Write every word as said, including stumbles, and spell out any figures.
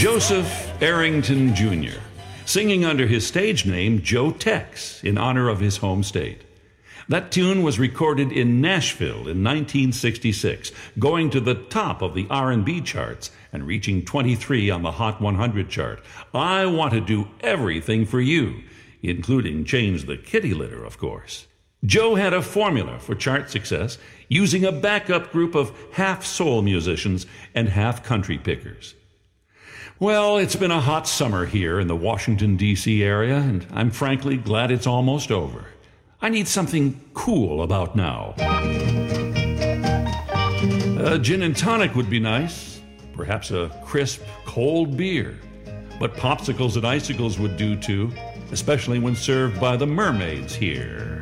Joseph Arrington Junior, singing under his stage name Joe Tex in honor of his home state. That tune was recorded in Nashville in nineteen sixty-six, going to the top of the R and B charts and reaching twenty-three on the Hot one hundred chart. I Want to Do Everything for You, including Change the Kitty Litter, of course. Joe had a formula for chart success, using a backup group of half soul musicians and half country pickers. Well, it's been a hot summer here in the Washington, D C area, and I'm frankly glad it's almost over. I need something cool about now. A gin and tonic would be nice. Perhaps a crisp, cold beer. But popsicles and icicles would do too, especially when served by the mermaids here.